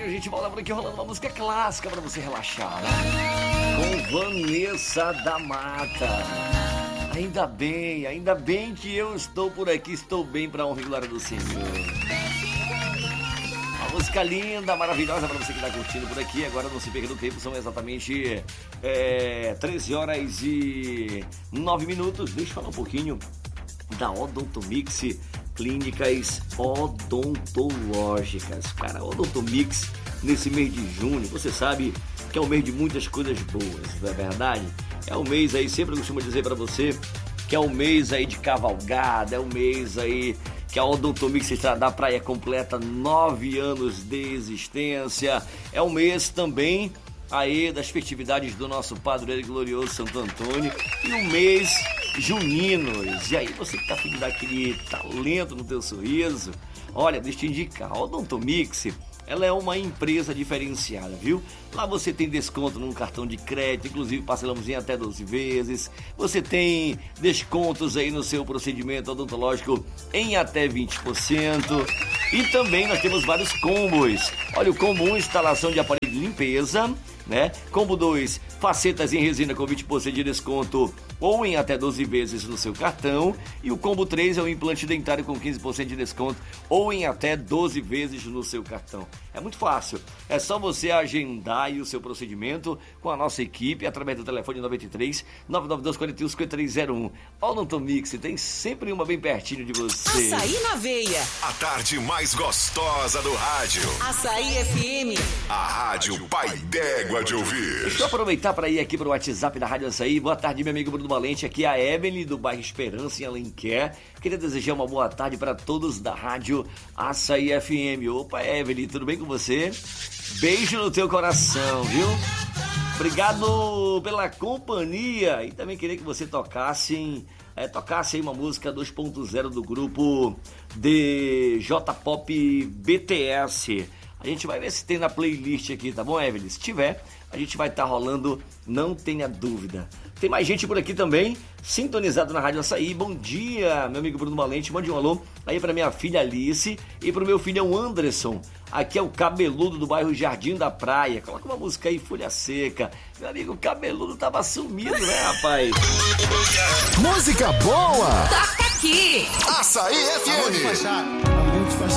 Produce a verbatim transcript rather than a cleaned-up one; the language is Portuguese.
a gente volta por aqui rolando uma música clássica pra você relaxar, né? Com Vanessa da Mata. Ainda bem, ainda bem que eu estou por aqui, estou bem pra honra e glória do Senhor. Uma música linda, maravilhosa pra você que tá curtindo por aqui. Agora não se perca no tempo, são exatamente é, treze horas e nove minutos. Deixa eu falar um pouquinho da Odontomix Clínicas Odontológicas. Cara, Odontomix, nesse mês de junho, você sabe que é um mês de muitas coisas boas, não é verdade? É um mês aí, sempre eu costumo dizer pra você, que é um mês aí de cavalgada, é um mês aí que a Odontomix da Praia completa nove anos de existência. É um mês também aí das festividades do nosso padroeiro glorioso Santo Antônio e um mês juninos. E aí você que tá afim de dar aquele talento no teu sorriso, olha, deixa eu te indicar, a Odontomix, ela é uma empresa diferenciada, viu? Lá você tem desconto num cartão de crédito, inclusive parcelamos em até doze vezes. Você tem descontos aí no seu procedimento odontológico em até vinte por cento. E também nós temos vários combos. Olha, o combo um, instalação de aparelho de limpeza, né? Combo dois, facetas em resina com vinte por cento de desconto ou em até doze vezes no seu cartão. E o combo três é o implante dentário com quinze por cento de desconto ou em até doze vezes no seu cartão. É muito fácil, é só você agendar aí o seu procedimento com a nossa equipe através do telefone nove três, nove nove dois, quatro um, cinco três zero um. Odontomix, tem sempre uma bem pertinho de você. Açaí na veia. A tarde mais gostosa do rádio. Açaí F M. A rádio Pai d'Égua de ouvir. Deixa eu aproveitar para ir aqui pro WhatsApp da Rádio Açaí. Boa tarde, meu amigo Bruno Valente. Aqui é a Evelyn do bairro Esperança, em Alenquer. Queria desejar uma boa tarde para todos da Rádio Açaí F M. Opa, Evelyn, tudo bem com você? Beijo no teu coração, viu? Obrigado pela companhia. E também queria que você tocasse, é, tocasse aí uma música dois ponto zero do grupo D J Pop B T S. A gente vai ver se tem na playlist aqui, tá bom, Evelyn? Se tiver, a gente vai estar tá rolando, não tenha dúvida. Tem mais gente por aqui também, sintonizado na Rádio Açaí. Bom dia, meu amigo Bruno Valente. Mande um alô aí pra minha filha Alice e pro meu filhão Anderson. Aqui é o Cabeludo do bairro Jardim da Praia. Coloca uma música aí, Folha Seca. Meu amigo, o Cabeludo tava sumido, né, rapaz? Música boa! Toca aqui! Açaí F M!